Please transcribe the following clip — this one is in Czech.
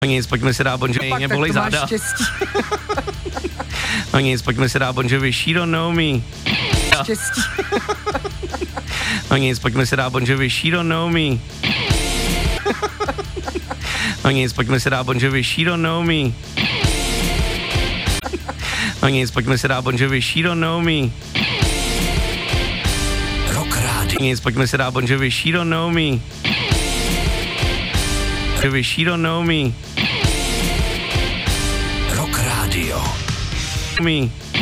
No nic, pojďme si dát Bon Jovi, mě bolej záda. No nic, pojďme si dát Bon Jovi, She Don't Know Me. Štěstí. No nic, pojďme si dát Bon Jovi, She Don't Know Me. No nic, pojďme si dát Bon Jovi, She Don't Know Me. No nic, pojďme si dát Bon Jovi, She Don't Know Me. Rock Radio. Nic, pojďme si dát Bon Jovi, She Don't Know Me. Jovi, She Don't Know Me. Rock Radio. Me.